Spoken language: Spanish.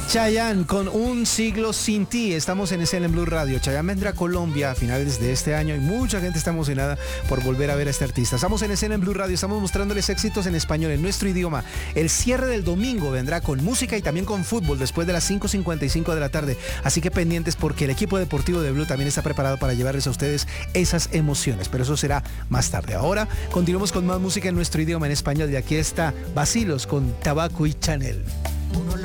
Chayanne con Un Siglo Sin Ti. Estamos en Escena en Blue Radio. Chayanne vendrá a Colombia a finales de este año y mucha gente está emocionada por volver a ver a este artista. Estamos en Escena en Blue Radio, estamos mostrándoles éxitos en español, en nuestro idioma. El cierre del domingo vendrá con música y también con fútbol después de las 5:55 de la tarde. Así que pendientes porque el equipo deportivo de Blue también está preparado para llevarles a ustedes esas emociones. Pero eso será más tarde. Ahora continuamos con más música en nuestro idioma en español y aquí está Vacilos con Tabaco y Chanel. Uno